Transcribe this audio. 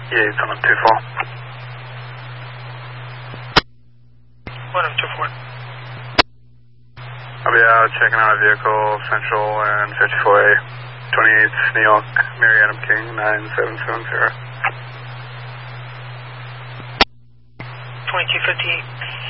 Yeah, it's on 24. 1M24. I'll be out checking out a vehicle, Central and 54A, 28th New York, Mary Adam King, 9770. 2258.